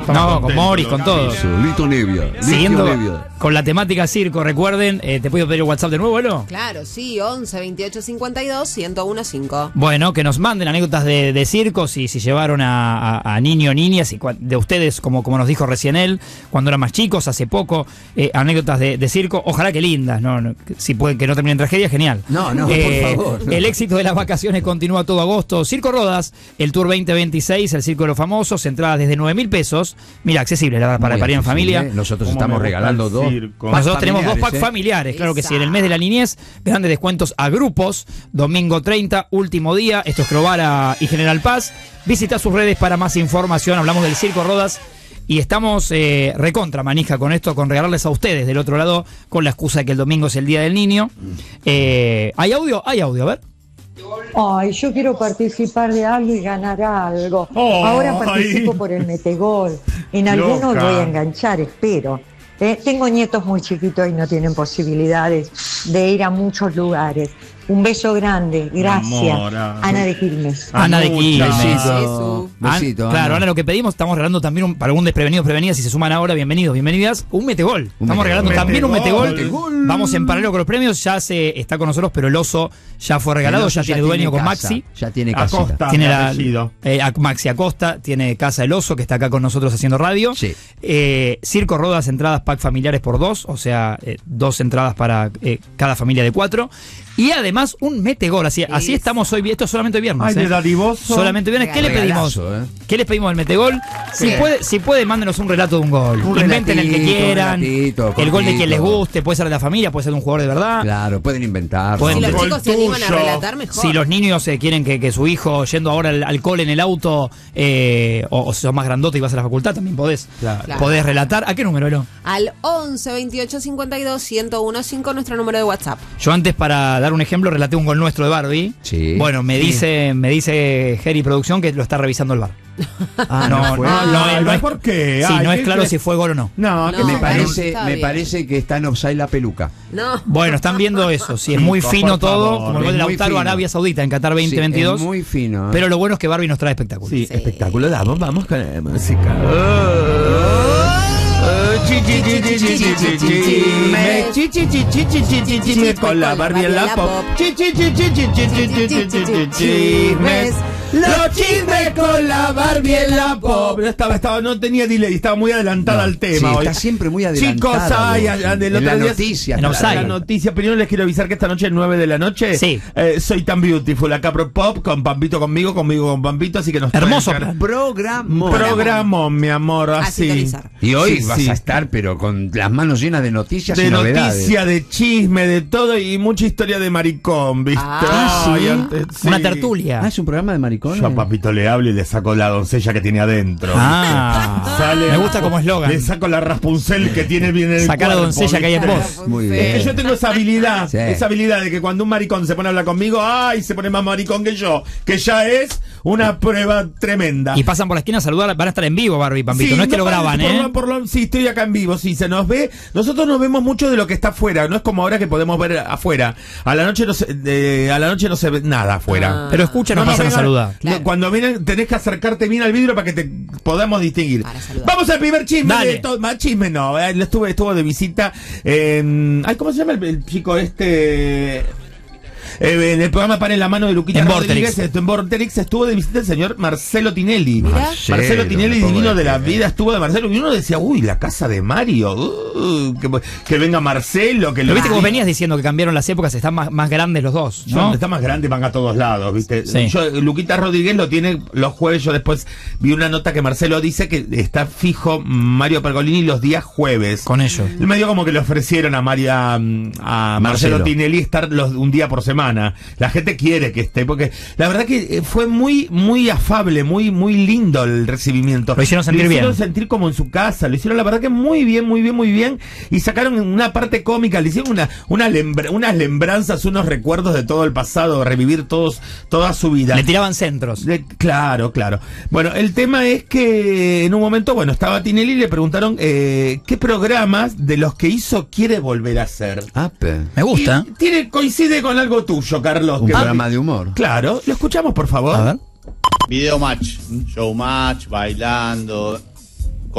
con Morris, con todos. Lito Nevia. Siguiendo Nevia. con la temática circo, recuerden, ¿te puedo pedir el WhatsApp de nuevo, Elo? Claro, sí, 11 28 52 1015. Bueno, que nos manden anécdotas de circo, si llevaron a niños, niñas, y de ustedes, como nos dijo recién él, cuando eran más chicos, hace poco, anécdotas de circo, ojalá que lindas, ¿no? Si pueden que no terminen en tragedia, genial. No, por favor. No. El éxito de las vacaciones continúa todo agosto. Circo Rodas, el Tour 2026, el Circo de los Famosos, entradas desde 9.000 pesos. Mira, accesible, la verdad, para ir en familia. Nosotros estamos regalando dos. Nosotros tenemos dos packs familiares, claro que sí. En el mes de la niñez, grandes descuentos a grupos. Domingo 30, último día. Esto es Crovara y General Paz. Visita sus redes para más información. Hablamos del Circo Rodas. Y estamos recontra manija con esto, con regalarles a ustedes del otro lado, con la excusa de que el domingo es el Día del Niño. ¿Hay audio? Hay audio, a ver. Ay, yo quiero participar de algo y ganar algo. Ahora participo por el Metegol. En algunos voy a enganchar, espero. Tengo nietos muy chiquitos y no tienen posibilidades de ir a muchos lugares. Un beso grande, gracias. Ana de Quilmes. Ana de Quilmes. Besito, claro, Ana, lo que pedimos, estamos regalando también para algún desprevenido, prevenidas, si se suman ahora, bienvenidos, bienvenidas, un Metegol. Estamos regalando también un Metegol. Vamos en paralelo con los premios, ya está con nosotros, pero el oso ya fue regalado, ya tiene dueño con Maxi. Ya tiene casita. Tiene Maxi Acosta, tiene casa el oso, que está acá con nosotros haciendo radio. Sí. Circo Rodas, entradas pack familiares por 2, o sea, 2 entradas para cada familia de 4. Y además un Metegol, así estamos hoy, esto es solamente hoy viernes. Ay, de dadivoso. Solamente viernes. ¿Qué le pedimos? ¿Qué les pedimos al Metegol? Si puede, mándenos un relato de un gol. Inventen el que quieran. El gol de quien les guste, puede ser de la familia, puede ser de un jugador de verdad. Claro, pueden inventar. Si los chicos se animan a relatar, mejor. Si los niños quieren que su hijo, yendo ahora al cole en el auto, o sos más grandote y vas a la facultad, también podés relatar. ¿A qué número, Elo? Al 11 28 52 1015, nuestro número de WhatsApp. Yo antes, para dar un ejemplo, relaté un gol nuestro de Barbie. Sí. Bueno, me dice Jerry Producción que lo está revisando el VAR. No es por qué. Sí, no es claro si fue gol o no. No, me parece que está en offside la peluca. No. Bueno, están viendo eso. Si es muy fino todo, como el gol de Lautaro a Arabia Saudita en Qatar 2022. Sí, es muy fino. Pero lo bueno es que Barbie nos trae espectáculo. Sí, espectáculo. Vamos con la música. Con la Barbie en la pop. Los chismes con la Barbie en la pop. No tenía delay, estaba muy adelantada al tema. Sí, está siempre muy adelantada. Chicos, del otro día, la noticia, primero les quiero avisar que esta noche 9 de la noche Soy Tan Beautiful, acá Pro Pop, con Pampito conmigo con Pampito, así que nos hermoso programón, mi amor, así. Y hoy vas a estar, pero con las manos llenas de noticias y novedades. De noticia, de chisme, de todo, y mucha historia de maricón, ¿viste? Una tertulia. Es un programa de maricón. Yo a Papito le hablo y le saco la doncella que tiene adentro. Me gusta como eslogan. Le saco la Rapunzel que tiene bien en el Sacar la doncella que hay en vos. Muy bien. Es que yo tengo esa habilidad, de que cuando un maricón se pone a hablar conmigo, se pone más maricón que yo, que ya es una prueba tremenda. Y pasan por la esquina a saludar, van a estar en vivo, Barbie y Pampito, no es que lo graban, sí, estoy acá en vivo, sí, se nos ve. Nosotros nos vemos mucho de lo que está afuera, no es como ahora que podemos ver afuera. A la noche no se ve nada afuera. Pero escuchan, nos pasan a saludar. Claro. Cuando vienen, tenés que acercarte bien al vidrio para que te podamos distinguir. Vamos al primer chisme. Más chisme no. Estuvo de visita. ¿Cómo se llama el chico este? En el programa Para en la Mano de Luquita Rodríguez, en Vorterix estuvo de visita el señor Marcelo Tinelli. Marcelo Tinelli, divino de la vida, estuvo de Marcelo. Y uno decía, la casa de Mario. Que venga Marcelo. Lo viste como venías diciendo que cambiaron las épocas, están más grandes los dos, ¿no? Está más grande, van a todos lados, ¿viste? Sí. Luquita Rodríguez lo tiene los jueves. Yo después vi una nota que Marcelo dice que está fijo Mario Pergolini los días jueves. Con ellos. Él me dio como que le ofrecieron a Marcelo Tinelli estar un día por semana. La gente quiere que esté, porque la verdad que fue muy afable, muy lindo el recibimiento. Lo hicieron sentir bien. Lo hicieron sentir como en su casa, lo hicieron la verdad que muy bien, y sacaron una parte cómica, le hicieron unas lembranzas, unos recuerdos de todo el pasado, revivir toda su vida. Le tiraban centros. Claro. Bueno, el tema es que en un momento, estaba Tinelli y le preguntaron qué programas de los que hizo quiere volver a hacer. Me gusta. Y coincide con algo tuyo, Carlos. Un programa de humor. Claro, lo escuchamos, por favor. A ver. Video match, show match, bailando,